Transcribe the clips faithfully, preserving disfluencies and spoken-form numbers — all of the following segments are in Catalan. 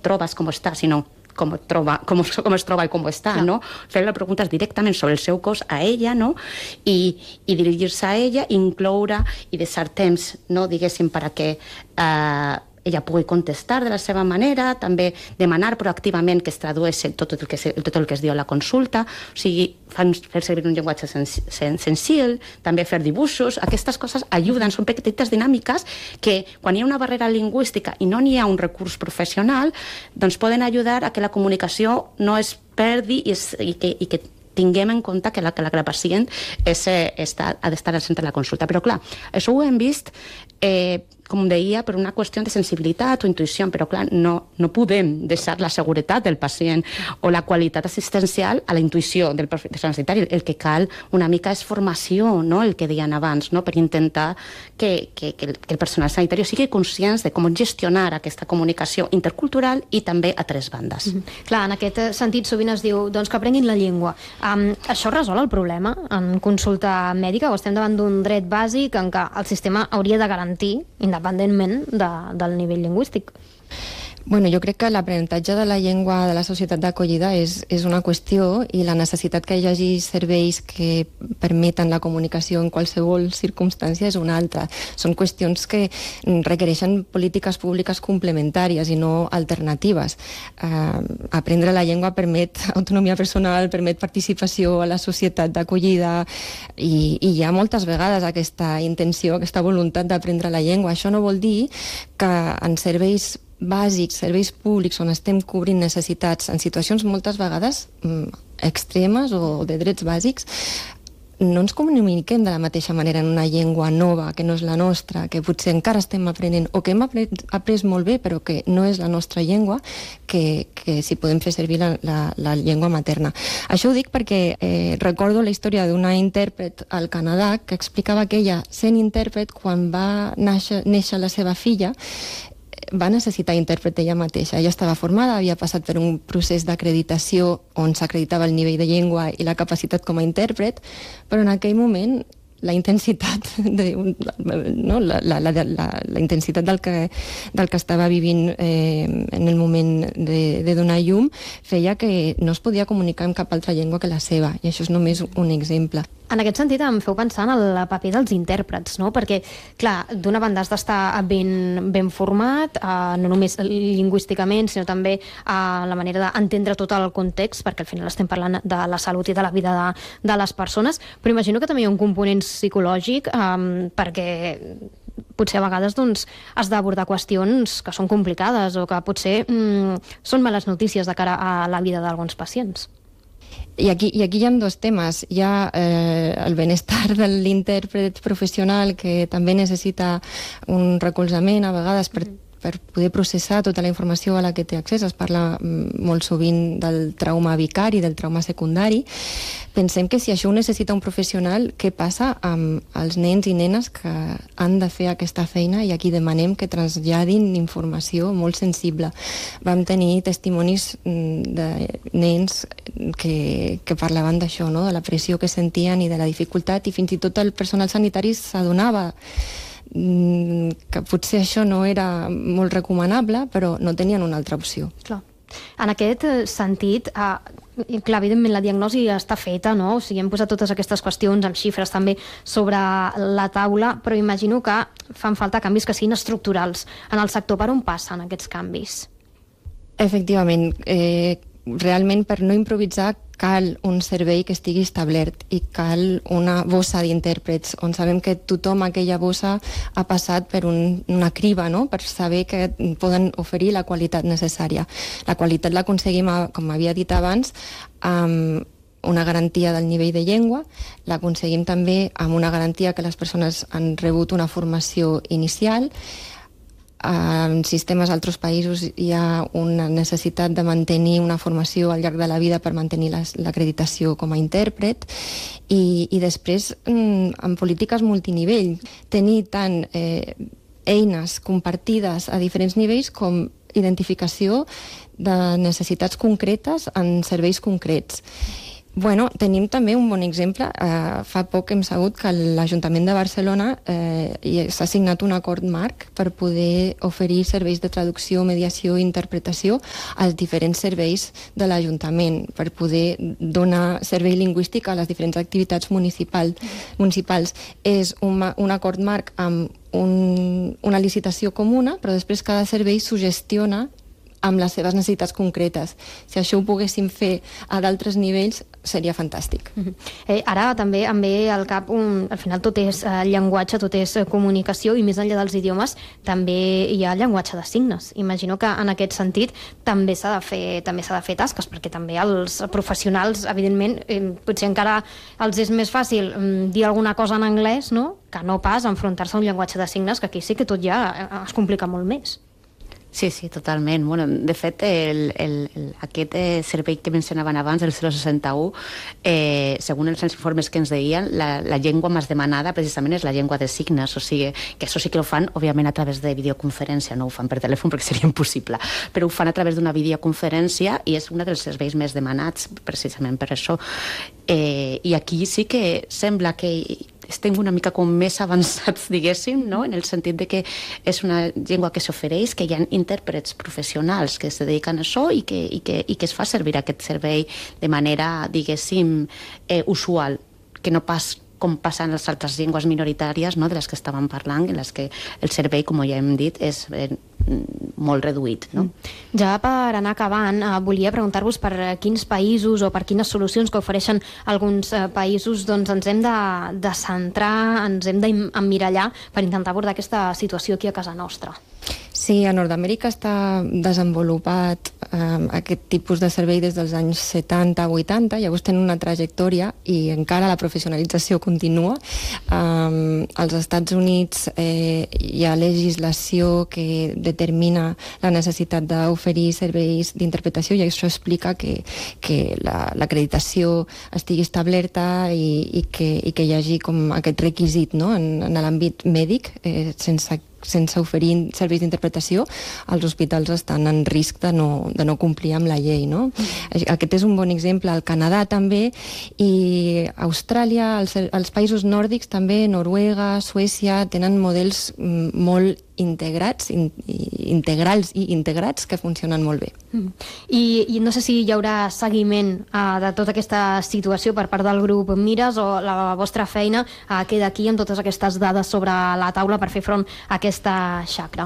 et trobes, com estàs, sinó com es troba, com, com es troba i com està, no? Fer-li preguntes directament sobre el seu cos a ella, no? I, i dirigir-se a ella, incloure i deixar temps, no? Diguéssim, perquè eh, ella pugui contestar de la seva manera, també demanar proactivament que es tradueixi tot el que, se, tot el que es diu a la consulta, o sigui, fan, fer servir un llenguatge sen, sen, senzill, també fer dibuixos, aquestes coses ajuden, són petites dinàmiques que quan hi ha una barrera lingüística i no n'hi ha un recurs professional, doncs poden ajudar a que la comunicació no es perdi i, es, i, que, i que tinguem en compte que la, que la, que la pacient és, està, ha d'estar al centre de la consulta. Però clar, això ho hem vist eh, com deia, per una qüestió de sensibilitat o intuïció, però clar, no, no podem deixar la seguretat del pacient o la qualitat assistencial a la intuïció del professional sanitari. El que cal una mica és formació, no? El que deien abans, no? Per intentar que, que, que, el, que el personal sanitari sigui conscient de com gestionar aquesta comunicació intercultural i també a tres bandes. Mm-hmm. Clar, en aquest sentit sovint es diu doncs, que aprenguin la llengua. Um, això resol el problema en consulta mèdica o estem davant d'un dret bàsic en què el sistema hauria de garantir, independentment de, del nivell lingüístic? Bueno, jo crec que l'aprenentatge de la llengua de la societat d'acollida és, és una qüestió i la necessitat que hi hagi serveis que permeten la comunicació en qualsevol circumstància és una altra. Són qüestions que requereixen polítiques públiques complementàries i no alternatives. Uh, aprendre la llengua permet autonomia personal, permet participació a la societat d'acollida i, i hi ha moltes vegades aquesta intenció, aquesta voluntat d'aprendre la llengua. Això no vol dir que en serveis bàsics, serveis públics on estem cobrint necessitats en situacions moltes vegades extremes o de drets bàsics, no ens comuniquem de la mateixa manera en una llengua nova que no és la nostra, que potser encara estem aprenent o que hem après, après molt bé però que no és la nostra llengua, que, que si podem fer servir la, la, la llengua materna. Això ho dic perquè eh, recordo la història d'una intèrpret al Canadà que explicava que ella, sent intèrpret, quan va néixer, néixer la seva filla, va necessitar intèrpret ella mateixa. Ella estava formada, havia passat per un procés d'acreditació on s'acreditava el nivell de llengua i la capacitat com a intèrpret, però en aquell moment la intensitat de, no, la, la, la, la, la intensitat del que, del que estava vivint eh, en el moment de, de donar llum feia que no es podia comunicar en cap altra llengua que la seva, i això és només un exemple. En aquest sentit em feu pensar en el paper dels intèrprets, no? Perquè, clar, d'una banda has d'estar ben, ben format, eh, no només lingüísticament, sinó també eh, la manera d'entendre tot el context, perquè al final estem parlant de la salut i de la vida de, de les persones, però imagino que també hi ha un component psicològic, eh, perquè potser a vegades doncs, has d'abordar qüestions que són complicades o que potser mm, són males notícies de cara a la vida d'alguns pacients. I aquí, i aquí hi ha dos temes. Hi ha eh, el benestar de l'intèrpret professional, que també necessita un recolzament a vegades per, per poder processar tota la informació a la que té accés. Es parla molt sovint del trauma vicari, del trauma secundari. Pensem que si això ho necessita un professional, què passa amb els nens i nenes que han de fer aquesta feina i aquí demanem que traslladin informació molt sensible. Vam tenir testimonis de nens que, que parlaven d'això, no? De la pressió que sentien i de la dificultat, i fins i tot el personal sanitari s'adonava que potser això no era molt recomanable, però no tenien una altra opció. Clar. En aquest sentit, eh, clar, evidentment la diagnosi està feta, no? O sigui, hem posat totes aquestes qüestions amb xifres també sobre la taula, però imagino que fan falta canvis que siguin estructurals en el sector. Per on passen aquests canvis? Efectivament, eh, realment per no improvisar cal un servei que estigui establert i cal una bossa d'intèrprets on sabem que tothom a aquella bossa ha passat per un, una criba, no? Per saber que poden oferir la qualitat necessària. La qualitat l'aconseguim, com havia dit abans, amb una garantia del nivell de llengua, l'aconseguim també amb una garantia que les persones han rebut una formació inicial. En sistemes d'altres països hi ha una necessitat de mantenir una formació al llarg de la vida per mantenir l'acreditació com a intèrpret i, i després en polítiques multinivell tenir tant eh, eines compartides a diferents nivells com identificació de necessitats concretes en serveis concrets. Bueno, tenim també un bon exemple. Uh, fa poc hem sabut que l'Ajuntament de Barcelona eh, s'ha signat un acord marc per poder oferir serveis de traducció, mediació i interpretació als diferents serveis de l'Ajuntament, per poder donar servei lingüístic a les diferents activitats municipal, municipals. És un, un acord marc amb un, una licitació comuna, però després cada servei s'ho gestiona amb les seves necessitats concretes. Si això ho poguéssim fer a d'altres nivells, seria fantàstic. Uh-huh. eh, ara també em ve al cap, un, al final tot és eh, llenguatge, tot és eh, comunicació, i més enllà dels idiomes també hi ha llenguatge de signes. Imagino que en aquest sentit també s'ha de fer, també s'ha de fer tasques, perquè també els professionals, evidentment, eh, potser encara els és més fàcil eh, dir alguna cosa en anglès, no?, que no pas enfrontar-se a un llenguatge de signes, que aquí sí que tot ja es complica molt més. Sí, sí, totalment. Bueno, de fet, el, el, el, aquest eh, servei que mencionaven abans, el zero seixanta u, eh, segons els informes que ens deien, la, la llengua més demanada precisament és la llengua de signes, o sigui, que això sí que ho fan, òbviament, a través de videoconferència, no ho fan per telèfon perquè seria impossible, però ho fan a través d'una videoconferència i és un dels serveis més demanats, precisament per això. Eh, I aquí sí que sembla que estem una mica com més avançats, diguéssim, no? En el sentit de que és una llengua que s'ofereix, que hi ha intèrprets professionals que es dediquen a això i que, i que, i que es fa servir aquest servei de manera, diguéssim, eh, usual, que no pas com passa en les altres llengües minoritàries, no?, de les que estàvem parlant, en les que el servei, com ja hem dit, és eh, molt reduït, no? Ja per anar acabant, eh, volia preguntar-vos per quins països o per quines solucions que ofereixen alguns eh, països doncs ens hem de, de centrar, ens hem d'emmirallar per intentar abordar aquesta situació aquí a casa nostra. Sí, a Nord-Amèrica està desenvolupat eh, aquest tipus de servei des dels anys setanta vuitanta, llavors tenen una trajectòria i encara la professionalització continua. Eh, als Estats Units eh, hi ha legislació que determina la necessitat d'oferir serveis d'interpretació i això explica que, que l'acreditació la, estigui establerta i, i, que, i que hi hagi com aquest requisit, no?, en, en l'àmbit mèdic, eh, sense sense oferir serveis d'interpretació, els hospitals estan en risc de no, de no complir amb la llei, no? Mm. Aquest és un bon exemple. El Canadà també, i Austràlia, els, els països nòrdics també, Noruega, Suècia, tenen models mm, molt integrats, in, integrals i integrats que funcionen molt bé. Mm. I, I no sé si hi haurà seguiment uh, de tota aquesta situació per part del grup Mires, o la vostra feina uh, queda aquí amb totes aquestes dades sobre la taula per fer front a aquesta xacra.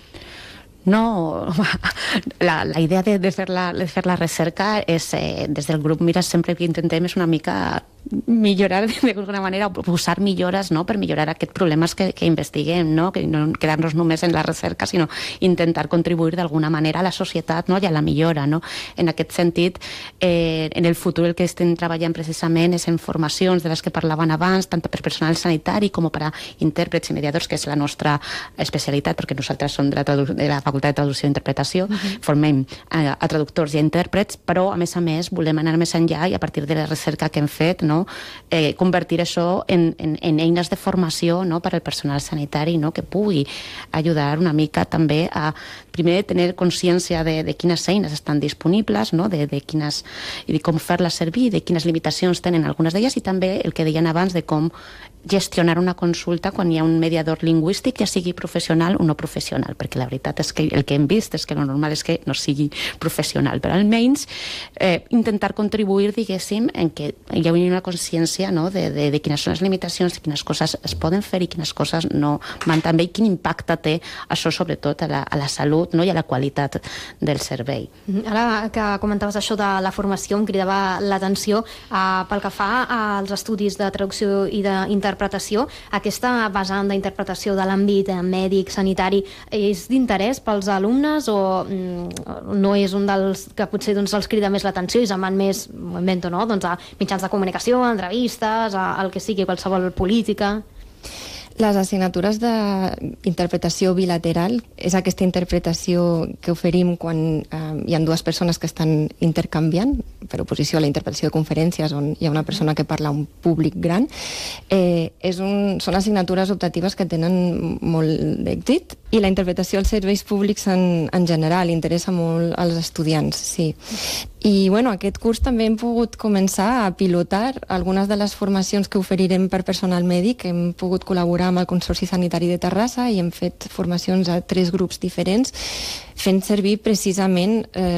No, la, la idea de, de, fer la, de fer la recerca és, eh, des del grup Mires sempre que intentem és una mica millorar d'alguna manera, o posar millores, no?, per millorar aquests problemes que, que investiguem, no?, que no quedar-nos només en la recerca, sinó intentar contribuir d'alguna manera a la societat, no?, i a la millora, no? En aquest sentit, eh, en el futur el que estem treballant precisament és en formacions de les que parlaven abans, tant per personal sanitari com per a intèrprets i mediadors, que és la nostra especialitat, perquè nosaltres som de la, de la Facultat de Traducció i Interpretació, uh-huh. formem a, a traductors i a intèrprets, però a més a més volem anar més enllà i a partir de la recerca que hem fet, no?, eh, convertir això en, en, en eines de formació, no?, per al personal sanitari, no?, que pugui ajudar una mica també a, primer, tenir consciència de, de quines eines estan disponibles, no?, de, de quines, i de com fer-les servir, de quines limitacions tenen algunes d'elles, i també el que deien abans de com gestionar una consulta quan hi ha un mediador lingüístic, ja sigui professional o no professional, perquè la veritat és que el que hem vist és que el normal és que no sigui professional, però almenys eh, intentar contribuir, diguéssim, en que hi hagi una consciència, no?, de, de, de quines són les limitacions, de quines coses es poden fer i quines coses no van tan bé, i quin impacte té això sobretot a la, a la salut, no?, i a la qualitat del servei. Ara que comentaves això de la formació, em cridava l'atenció eh, pel que fa als estudis de traducció i d'interpretació. Aquesta vessant d'interpretació de l'àmbit mèdic, sanitari, és d'interès pels alumnes o mm, no és un dels que potser doncs, els crida més l'atenció i se'n van més, m'ho invento, no?, doncs a mitjans de comunicació, a entrevistes, a, al que sigui, qualsevol política? Les assignatures d'interpretació bilateral és aquesta interpretació que oferim quan eh, hi ha dues persones que estan intercanviant per oposició a la interpretació de conferències on hi ha una persona que parla a un públic gran, eh, és un, són assignatures optatives que tenen molt d'èxit, i la interpretació als serveis públics en, en general interessa molt als estudiants, sí. I bueno, aquest curs també hem pogut començar a pilotar algunes de les formacions que oferirem per personal mèdic. Hem pogut col·laborar amb el Consorci Sanitari de Terrassa i hem fet formacions a tres grups diferents, fent servir precisament eh,